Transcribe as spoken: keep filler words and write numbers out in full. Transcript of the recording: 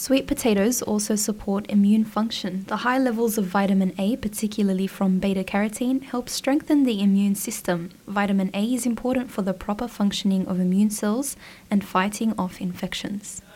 Sweet potatoes also support immune function. The high levels of vitamin A, particularly from beta-carotene, help strengthen the immune system. Vitamin A is important for the proper functioning of immune cells and fighting off infections.